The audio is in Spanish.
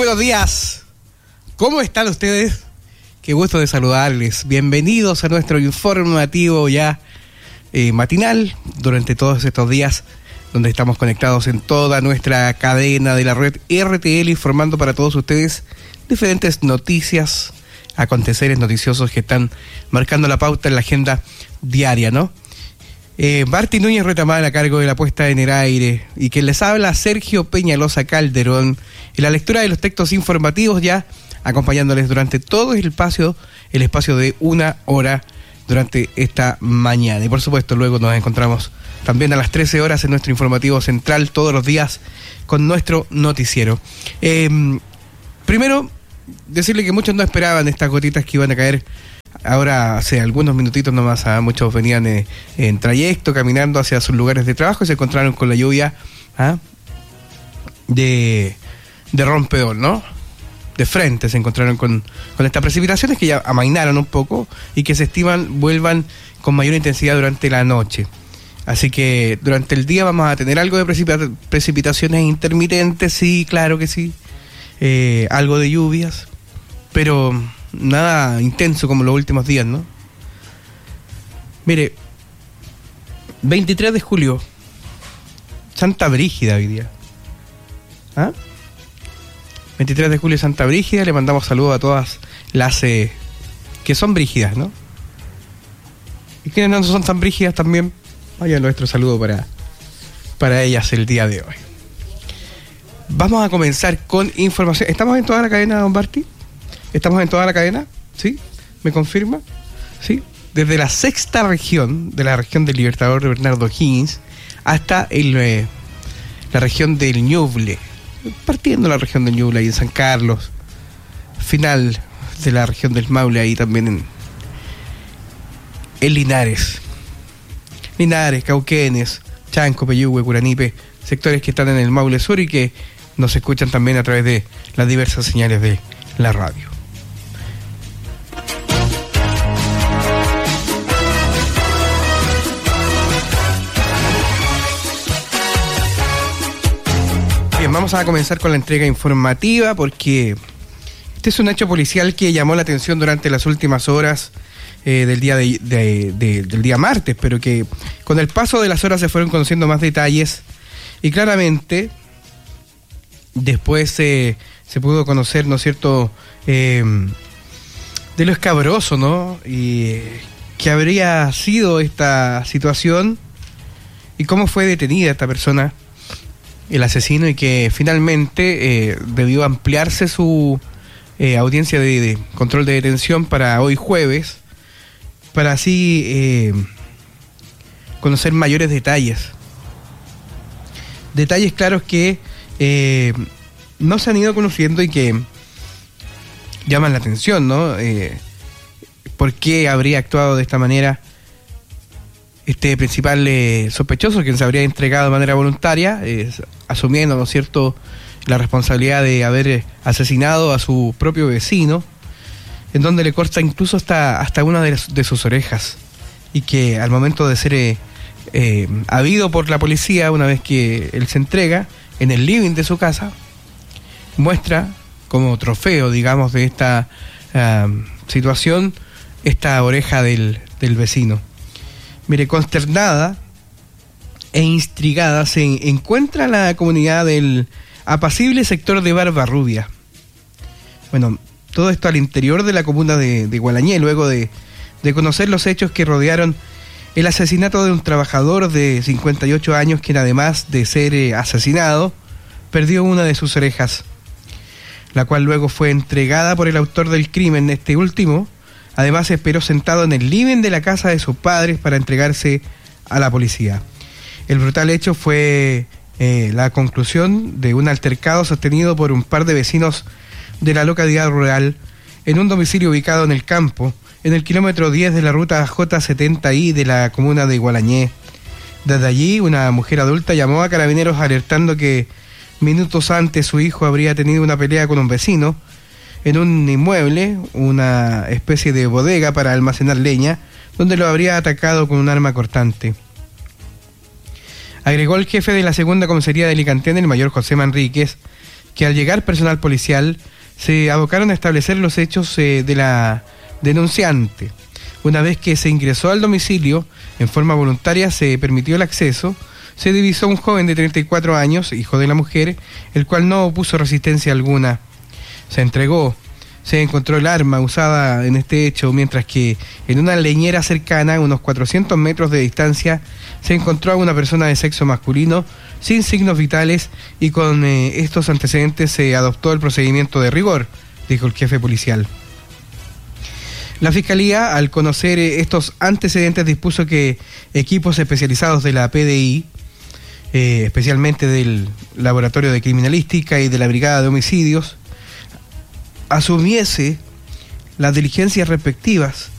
buenos días. ¿Cómo están ustedes? Qué gusto de saludarles. Bienvenidos a nuestro informativo ya matinal durante todos estos días, donde estamos conectados en toda nuestra cadena de la red RTL, informando para todos ustedes diferentes noticias, aconteceres noticiosos que están marcando la pauta en la agenda diaria, ¿no? Martín Núñez Retamal a cargo de la puesta en el aire, y quien les habla, Sergio Peñalosa Calderón, en la lectura de los textos informativos, ya acompañándoles durante todo el espacio de una hora durante esta mañana. Y por supuesto luego nos encontramos también a las 13 horas en nuestro informativo central todos los días con nuestro noticiero. Primero, decirle que muchos no esperaban estas gotitas que iban a caer ahora hace algunos minutitos nomás. Muchos venían en trayecto, caminando hacia sus lugares de trabajo y se encontraron con la lluvia de rompedor, ¿no? De frente se encontraron con estas precipitaciones que ya amainaron un poco y que se estiman vuelvan con mayor intensidad durante la noche. Así que durante el día vamos a tener algo de precipitaciones intermitentes, sí, claro que sí. Algo de lluvias, pero nada intenso como los últimos días, ¿no? Mire, 23 de julio, Santa Brígida hoy día. 23 de julio, Santa Brígida. Le mandamos saludos a todas las que son brígidas, ¿no? Y quienes no son tan brígidas también, vaya nuestro saludo para ellas el día de hoy. Vamos a comenzar con información. ¿Estamos en toda la cadena, don Barty? ¿Estamos en toda la cadena? ¿Sí? ¿Me confirma? ¿Sí? Desde la sexta región, de la región del Libertador de Bernardo Higgins, hasta la región del Ñuble, partiendo la región del Ñuble ahí en San Carlos, final de la región del Maule ahí también en Linares, Cauquenes, Chanco, Peyúgue, Curanipe, sectores que están en el Maule Sur y que nos escuchan también a través de las diversas señales de la radio. Bien, vamos a comenzar con la entrega informativa porque este es un hecho policial que llamó la atención durante las últimas horas del día martes, pero que con el paso de las horas se fueron conociendo más detalles y claramente después se pudo conocer, ¿no es cierto?, de lo escabroso, ¿no?, y que habría sido esta situación y cómo fue detenida esta persona, el asesino, y que finalmente debió ampliarse su audiencia de control de detención para hoy jueves, para así conocer mayores detalles claros que no se han ido conociendo y que llaman la atención, ¿no? ¿Por qué habría actuado de esta manera este principal sospechoso, quien se habría entregado de manera voluntaria, asumiendo, ¿no es cierto?, la responsabilidad de haber asesinado a su propio vecino, en donde le corta incluso hasta una de sus orejas, y que al momento de ser habido por la policía, una vez que él se entrega en el living de su casa, muestra como trofeo, digamos, de esta situación, esta oreja del vecino. Mire, consternada e intrigada se encuentra la comunidad del apacible sector de Barbarrubia. Bueno, todo esto al interior de la comuna de Gualañé, luego de conocer los hechos que rodearon el asesinato de un trabajador de 58 años, quien además de ser asesinado, perdió una de sus orejas, la cual luego fue entregada por el autor del crimen. Este último además esperó sentado en el living de la casa de sus padres para entregarse a la policía. El brutal hecho fue la conclusión de un altercado sostenido por un par de vecinos de la localidad rural en un domicilio ubicado en el campo, en el kilómetro 10 de la ruta J70I de la comuna de Gualañé. Desde allí, una mujer adulta llamó a Carabineros alertando que minutos antes su hijo habría tenido una pelea con un vecino en un inmueble, una especie de bodega para almacenar leña, donde lo habría atacado con un arma cortante. Agregó el jefe de la segunda comisaría de Alicantén, el mayor José Manríquez, que al llegar personal policial se abocaron a establecer los hechos de la denunciante. Una vez que se ingresó al domicilio, en forma voluntaria se permitió el acceso, se divisó un joven de 34 años, hijo de la mujer, el cual no opuso resistencia alguna. Se entregó. Se encontró el arma usada en este hecho, mientras que en una leñera cercana, a unos 400 metros de distancia, se encontró a una persona de sexo masculino sin signos vitales y con estos antecedentes se adoptó el procedimiento de rigor, dijo el jefe policial. La Fiscalía, al conocer estos antecedentes, dispuso que equipos especializados de la PDI, especialmente del Laboratorio de Criminalística y de la Brigada de Homicidios, asumiese las diligencias respectivas